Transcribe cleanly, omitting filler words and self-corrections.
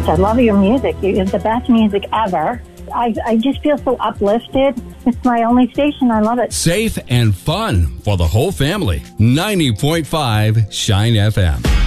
I love your music. It's the best music ever. I just feel so uplifted. It's my only station. I love it. Safe and fun for the whole family. 90.5 Shine FM.